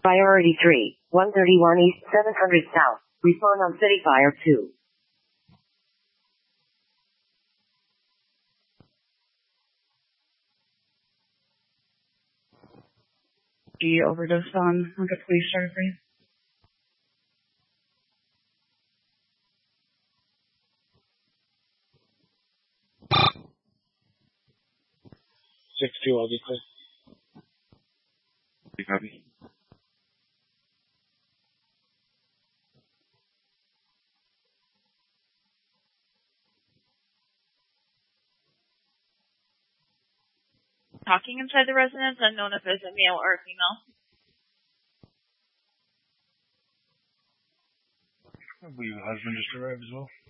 Priority 3, 131 East 700 South. Respond on City Fire 2. He overdosed on like a police sergeant, please. I'll be clear. You copy? Talking inside the residence, unknown if it's a male or a female. I believe the husband just arrived as well.